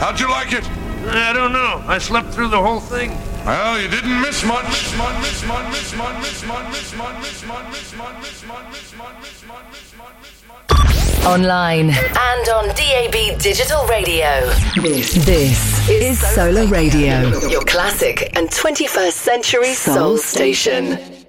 How'd you like it? I don't know. I slept through the whole thing. Well, you didn't miss much. Online and on DAB Digital Radio. This is Solar Radio, your classic and 21st century soul station.